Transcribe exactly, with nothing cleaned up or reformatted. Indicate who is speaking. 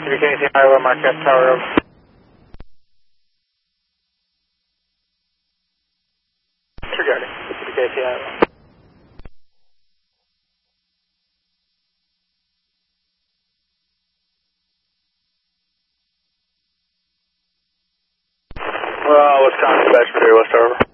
Speaker 1: K C Iowa, Marquette Tower. Regarding K C Iowa. Uh, Wisconsin, Bachelor, West Harbor.